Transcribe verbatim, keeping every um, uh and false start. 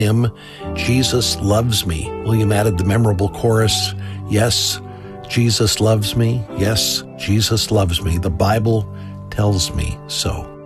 hymn, Jesus Loves Me. William added the memorable chorus, yes, Jesus loves me. Yes, Jesus loves me. The Bible tells me so.